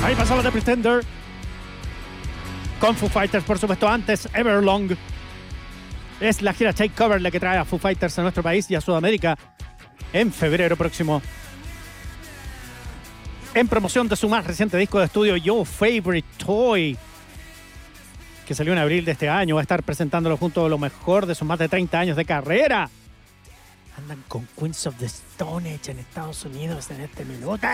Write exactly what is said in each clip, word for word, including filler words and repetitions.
Ahí pasaba The Pretender. Con Foo Fighters, por supuesto, antes Everlong. Es la gira Takeover la que trae a Foo Fighters a nuestro país y a Sudamérica en febrero próximo. En promoción de su más reciente disco de estudio, Your Favorite Toy, que salió en abril de este año, va a estar presentándolo junto a lo mejor de sus más de treinta años de carrera. Andan con Queens of the Stone Age en Estados Unidos en este minuto.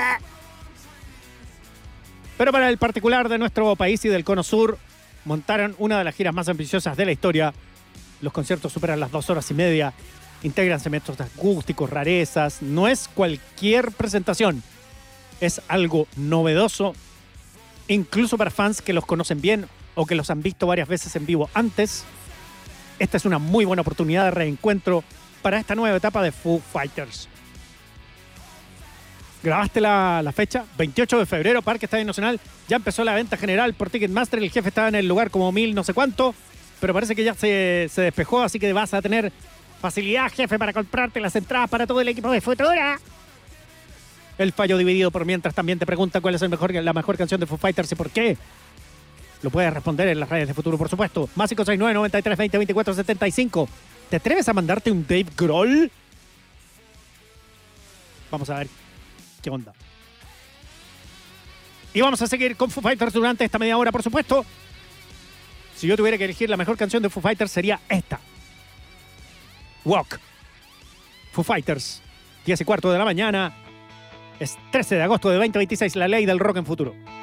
Pero para el particular de nuestro país y del Cono Sur, montaron una de las giras más ambiciosas de la historia. Los conciertos superan las dos horas y media, integran segmentos acústicos, rarezas. No es cualquier presentación, es algo novedoso, incluso para fans que los conocen bien o que los han visto varias veces en vivo antes. Esta es una muy buena oportunidad de reencuentro para esta nueva etapa de Foo Fighters. ¿Grabaste la, la fecha? veintiocho de febrero, Parque Estadio Nacional. Ya empezó la venta general por Ticketmaster. El jefe estaba en el lugar como mil no sé cuánto, pero parece que ya se, se despejó, así que vas a tener facilidad, jefe, para comprarte las entradas para todo el equipo de Futura. El fallo dividido por mientras también te pregunta cuál es el mejor, la mejor canción de Foo Fighters y por qué. Lo puedes responder en las redes de Futuro, por supuesto. Más cinco seis nueve, noventa y tres, veinte, veinticuatro, setenta y cinco. ¿Te atreves a mandarte un Dave Grohl? Vamos a ver qué onda. Y vamos a seguir con Foo Fighters durante esta media hora, por supuesto. Si yo tuviera que elegir la mejor canción de Foo Fighters sería esta. Walk. Foo Fighters, diez y cuarto de la mañana. Es trece de agosto de veinte veintiséis, la ley del rock en Futuro.